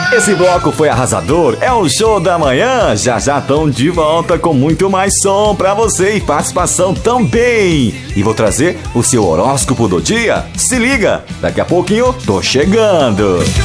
Esse bloco foi arrasador, é o Show da Manhã. Já já estão de volta com muito mais som pra você e participação também. E vou trazer o seu horóscopo do dia. Se liga, daqui a pouquinho tô chegando.